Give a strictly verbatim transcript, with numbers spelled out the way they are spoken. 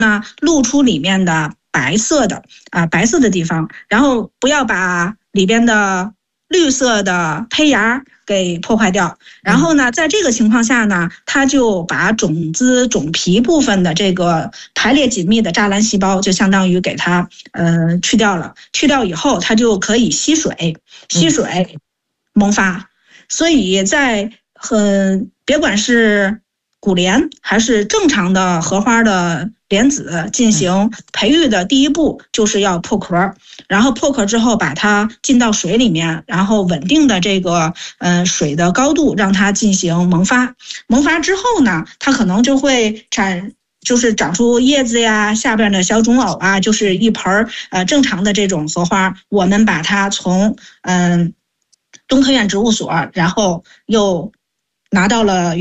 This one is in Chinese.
呢露出里面的白色的啊、呃、白色的地方，然后不要把里边的绿色的胚芽给破坏掉。然后呢，在这个情况下呢，它就把种子种皮部分的这个排列紧密的栅栏细胞，就相当于给它呃去掉了。去掉以后，它就可以吸水，吸水萌发。所以在呃别管是骨莲还是正常的荷花的莲子进行培育的第一步就是要破壳，然后破壳之后把它浸到水里面，然后稳定的这个呃水的高度让它进行萌发。萌发之后呢，它可能就会产就是长出叶子呀，下边的小种藕啊，就是一盆呃正常的这种荷花，我们把它从嗯、呃、中科院植物所，然后又拿到了